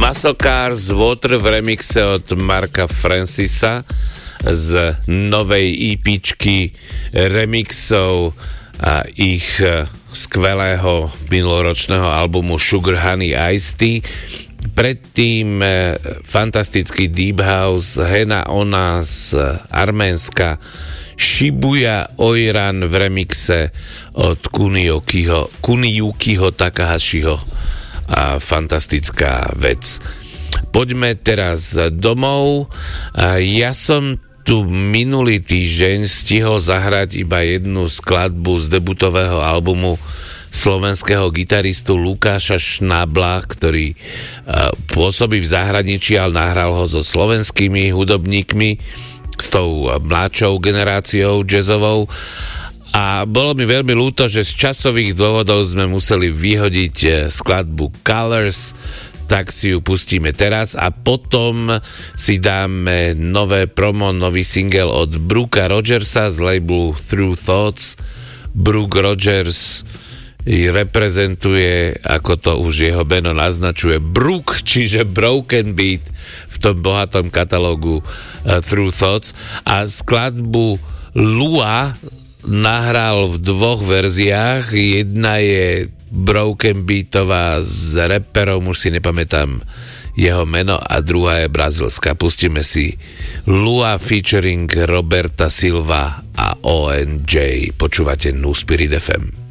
Muscle Cars Water v remixe od Marka Francisa z novej EPčky remixov a ich skvelého minuloročného albumu Sugar Honey Iced Tea. Predtým fantastický Deep House Hena Ona z Arménska, Shibuya Oiran v remixe od Kuniyukiho Takahashiho a fantastická vec. Poďme teraz domov. Ja som tu minulý týždeň stihol zahrať iba jednu skladbu z debutového albumu slovenského gitaristu Lukáša Šnábla, ktorý pôsobí v zahraničí, ale nahral ho so slovenskými hudobníkmi, s tou mladšou generáciou jazzovou. A bolo mi veľmi ľúto, že z časových dôvodov sme museli vyhodiť skladbu Colors, tak si ju pustíme teraz a potom si dáme nové promo, nový single od Brooka Rogersa z labelu Through Thoughts. Brooke Rogers reprezentuje, ako to už jeho meno naznačuje, Brook, čiže Broken Beat v tom bohatom katalógu Through Thoughts, a skladbu Lua nahral v dvoch verziách. Jedna je Broken Beatová s rapperom, už si nepamätám jeho meno, a druhá je brazilská. Pustíme si Lua featuring Roberta Silva a ONJ. Počúvate New Spirit FM.